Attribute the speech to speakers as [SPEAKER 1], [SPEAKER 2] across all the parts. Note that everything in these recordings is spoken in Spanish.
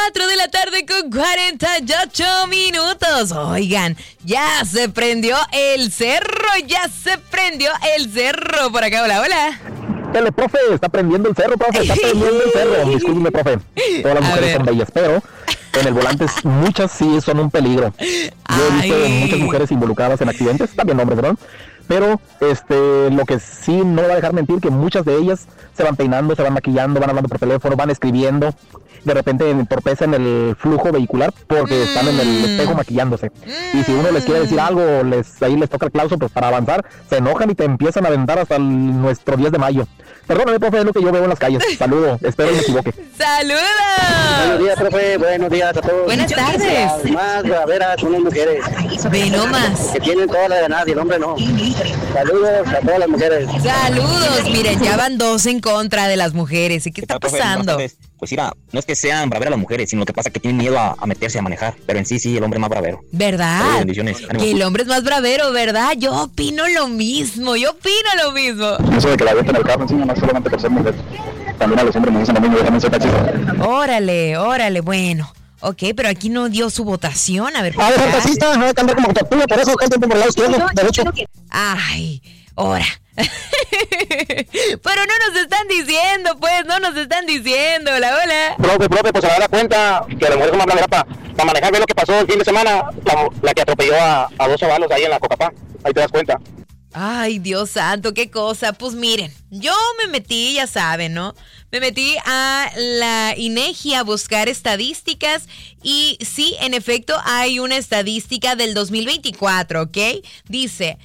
[SPEAKER 1] 4 de la tarde con 48 minutos. Oigan, ya se prendió el cerro. Por acá, hola.
[SPEAKER 2] Dale, profe, está prendiendo el cerro, profe, está prendiendo el cerro. Discúlpeme, profe. Todas las mujeres son bellas, pero en el volante muchas sí son un peligro. Yo he visto muchas mujeres involucradas en accidentes, también hombres, ¿verdad? Pero lo que sí no va a dejar mentir, que muchas de ellas se van peinando, se van maquillando, van hablando por teléfono, van escribiendo. De repente entorpecen el flujo vehicular porque están en el espejo maquillándose. Y si uno les quiere decir algo, ahí les toca el clauso, pues para avanzar, se enojan y te empiezan a aventar hasta nuestro 10 de mayo. Perdóname, profe, es lo que yo veo en las calles. Saludo, espero que me equivoque.
[SPEAKER 1] ¡Saludos!
[SPEAKER 3] Buenos días, profe, buenos días a todos.
[SPEAKER 1] Buenas tardes.
[SPEAKER 3] Las más braveras son las mujeres.
[SPEAKER 1] Ve nomás.
[SPEAKER 3] Que tienen toda la de nadie, el hombre no. Saludos a todas las mujeres.
[SPEAKER 1] Saludos, miren, ya van 2 en contra de las mujeres. ¿Y qué está pasando?
[SPEAKER 4] Pues mira, no es que sean braveras las mujeres, sino lo que pasa es que tienen miedo a meterse a manejar. Pero en sí, el hombre es más bravero.
[SPEAKER 1] ¿Verdad?
[SPEAKER 4] Bendiciones.
[SPEAKER 1] Que el hombre es más bravero, ¿verdad? Yo opino lo mismo.
[SPEAKER 2] Eso de que la avienten el carro encima no es solamente por ser mujer. También a los hombres me dicen lo mismo, déjame ser taxista.
[SPEAKER 1] Órale, bueno. Ok, pero aquí no dio su votación. A ver,
[SPEAKER 3] ser taxista, no hay que andar como tortuga, por eso gente por el lado izquierdo, derecho.
[SPEAKER 1] Ay, ahora. Pero no nos están diciendo, hola.
[SPEAKER 3] Profe, pues se da cuenta que la mujer es una bravera para manejar. Ve lo que pasó el fin de semana, la que atropelló a 2 chavalos ahí en la Cocapá. Ahí te das cuenta.
[SPEAKER 1] Ay, Dios santo, qué cosa. Pues miren, yo me metí, ya saben, ¿no? Me metí a la INEGI a buscar estadísticas y sí, en efecto, hay una estadística del 2024, ¿ok? Dice,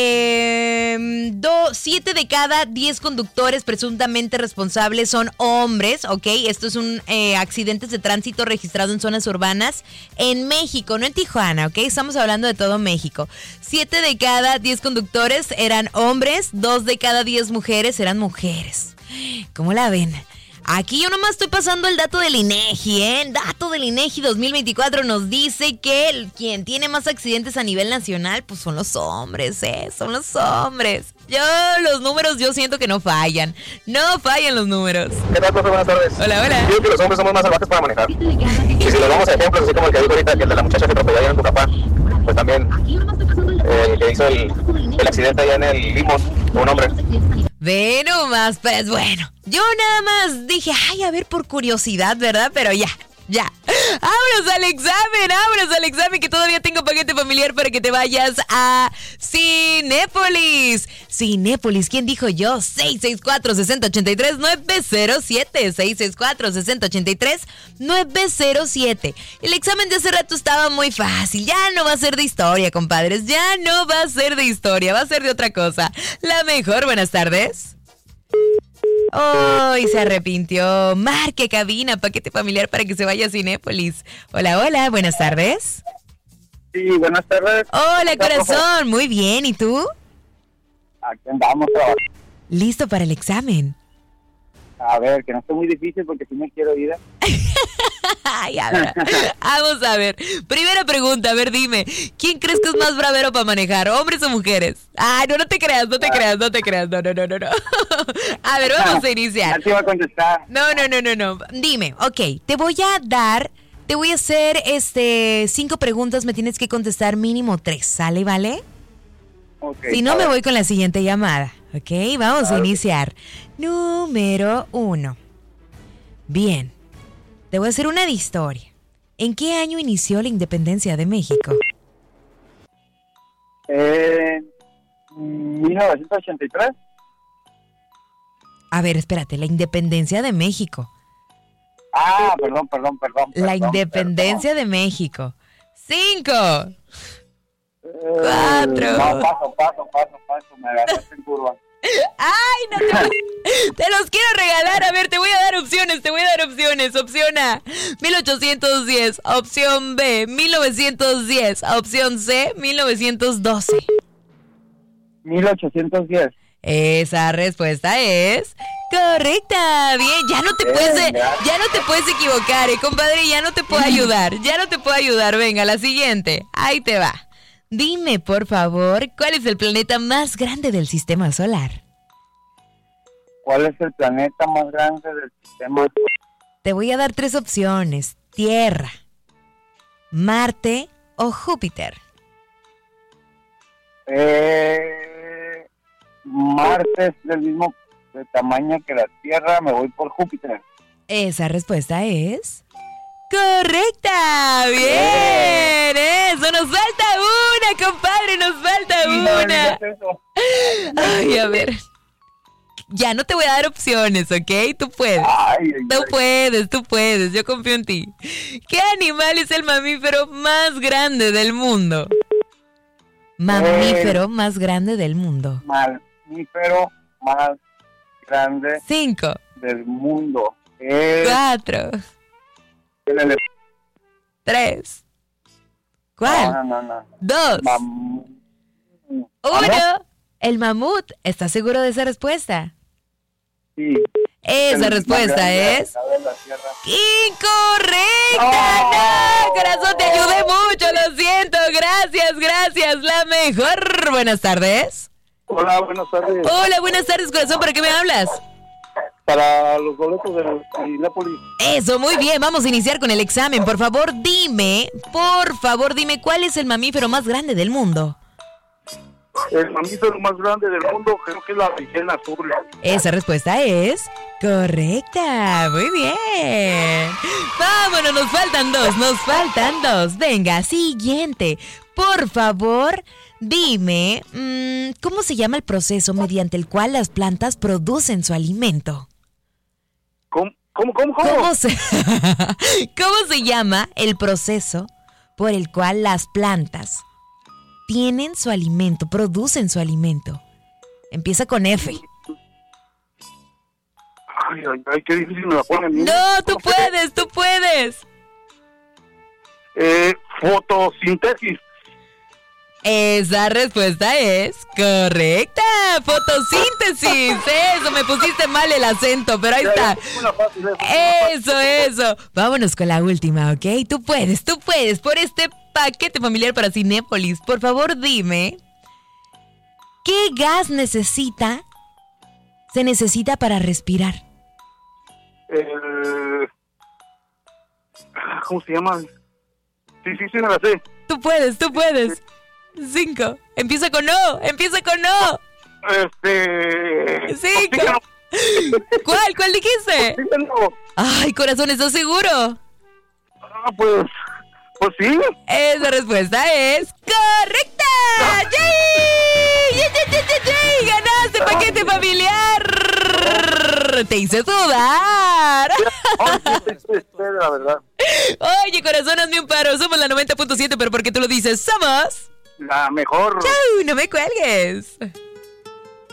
[SPEAKER 1] 7 de cada 10 conductores presuntamente responsables son hombres, ¿ok? Esto es un accidentes de tránsito registrado en zonas urbanas en México, no en Tijuana, ¿ok? Estamos hablando de todo México. 7 de cada 10 conductores eran hombres, 2 de cada 10 mujeres eran mujeres. ¿Cómo la ven? Aquí yo nomás estoy pasando el dato del INEGI, ¿eh? El dato del INEGI 2024 nos dice que quien tiene más accidentes a nivel nacional, pues son los hombres, Son los hombres. Los números yo siento que no fallan. No fallan los números.
[SPEAKER 2] ¿Qué tal, profe? Buenas tardes.
[SPEAKER 1] Hola.
[SPEAKER 2] Yo creo que los hombres somos más salvajes para manejar. Y si nos vamos a ejemplos, así como el que dijo ahorita, que el de la muchacha que atropelló allá en Tucapá, pues también que hizo el accidente allá en el Limón, un hombre.
[SPEAKER 1] Ve nomás, pues bueno. Yo nada más dije, a ver, por curiosidad, ¿verdad? Pero ya. Vámonos al examen, que todavía tengo paquete familiar para que te vayas a Cinépolis. ¿Quién dijo yo? 664-6083-907. 664-6083-907. El examen de hace rato estaba muy fácil. Ya no va a ser de historia, compadres. Ya no va a ser de historia, va a ser de otra cosa. La mejor, buenas tardes. Hoy se arrepintió. Marque cabina, paquete familiar para que se vaya a Cinépolis. Hola, buenas tardes.
[SPEAKER 3] Sí, buenas tardes.
[SPEAKER 1] Hola, corazón, muy bien, ¿y tú?
[SPEAKER 3] Aquí andamos trabajando.
[SPEAKER 1] ¿Listo para el examen?
[SPEAKER 3] A ver, que no esté muy difícil porque si me quiero ir.
[SPEAKER 1] Vamos a ver. Primera pregunta, a ver, dime. ¿Quién crees que es más bravero para manejar, hombres o mujeres? No te creas. No. A ver, vamos a iniciar.
[SPEAKER 3] Ya te iba a contestar.
[SPEAKER 1] No. Dime, ok, te voy a hacer 5 preguntas, me tienes que contestar mínimo 3, ¿sale, vale?
[SPEAKER 3] Okay,
[SPEAKER 1] si no, me voy con la siguiente llamada. Ok, vamos a iniciar. Número 1. Bien, te voy a hacer una de historia. ¿En qué año inició la independencia de México?
[SPEAKER 3] 1983.
[SPEAKER 1] A ver, espérate, la independencia de México.
[SPEAKER 3] Perdón.
[SPEAKER 1] La independencia de México. 5. 4.
[SPEAKER 3] No, paso, me agarraste en curva.
[SPEAKER 1] ¡Ay, no te los quiero regalar! A ver, te voy a dar opciones. Opción A, 1810. Opción B, 1910. Opción C, 1912.
[SPEAKER 3] 1810.
[SPEAKER 1] Esa respuesta es correcta. Bien, ya no te puedes equivocar, compadre. Ya no te puedo ayudar. Venga, la siguiente. Ahí te va. Dime, por favor, ¿cuál es el planeta más grande del sistema solar?
[SPEAKER 3] ¿Cuál es el planeta más grande del sistema solar?
[SPEAKER 1] Te voy a dar 3 opciones. ¿Tierra, Marte o Júpiter?
[SPEAKER 5] Marte es del mismo tamaño que la Tierra, me voy por Júpiter.
[SPEAKER 1] Esa respuesta es correcta. Bien, eso. Nos falta una, compadre, nos falta una. Ay, a ver. Ya no te voy a dar opciones, ¿ok? Tú puedes. Tú puedes. Yo confío en ti. ¿Qué animal es el mamífero más grande del mundo? Mamífero más grande del mundo.
[SPEAKER 5] Mamífero más grande
[SPEAKER 1] 5
[SPEAKER 5] del mundo.
[SPEAKER 1] 4 3. ¿Cuál?
[SPEAKER 5] No.
[SPEAKER 1] 2 1. El mamut. ¿Estás seguro de esa respuesta?
[SPEAKER 5] Sí.
[SPEAKER 1] Esa respuesta es incorrecta. No, corazón, te ayudé mucho, lo siento. Gracias. La mejor. Buenas tardes.
[SPEAKER 5] Hola, buenas tardes.
[SPEAKER 1] Hola, buenas tardes, corazón. ¿Para qué me hablas?
[SPEAKER 5] Para los boletos de Indianápolis.
[SPEAKER 1] Eso, muy bien. Vamos a iniciar con el examen. Por favor, dime, ¿cuál es el mamífero más grande del mundo?
[SPEAKER 5] El mamífero más grande del mundo creo que es la ballena azul.
[SPEAKER 1] Esa respuesta es correcta. Muy bien. Vámonos, nos faltan dos. Venga, siguiente. Por favor, dime, ¿cómo se llama el proceso mediante el cual las plantas producen su alimento?
[SPEAKER 5] ¿Cómo?
[SPEAKER 1] ¿Cómo se llama el proceso por el cual las plantas tienen su alimento, producen su alimento? Empieza con F.
[SPEAKER 5] Ay, qué difícil me la ponen.
[SPEAKER 1] No, tú puedes.
[SPEAKER 5] Fotosíntesis.
[SPEAKER 1] Esa respuesta es correcta. Fotosíntesis. Eso, me pusiste mal el acento, pero ahí está. Eso. Vámonos con la última, ¿ok? Tú puedes. Por este paquete familiar para Cinépolis. Por favor, dime, ¿qué gas se necesita para respirar?
[SPEAKER 5] ¿Cómo se llama? Sí, me la sé.
[SPEAKER 1] Tú puedes. 5. Empieza con O. 5. ¿Cuál dijiste? Ay, corazón, ¿estás seguro?
[SPEAKER 5] Pues sí.
[SPEAKER 1] Esa respuesta es correcta. ¡Yay! ¡Ganaste paquete familiar! Te hice dudar.
[SPEAKER 5] La verdad.
[SPEAKER 1] Oye, corazón, hazme un paro. Somos la 90.7, pero porque tú lo dices, somos
[SPEAKER 5] la mejor.
[SPEAKER 1] ¡Chau! No me cuelgues.